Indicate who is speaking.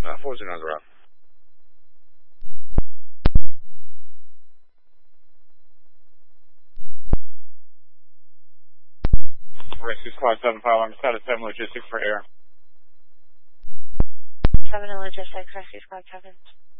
Speaker 1: 40 on the route.
Speaker 2: Rescue Squad 7-5 on status 7 logistics for air.
Speaker 3: 7 logistics, Rescue Squad 7.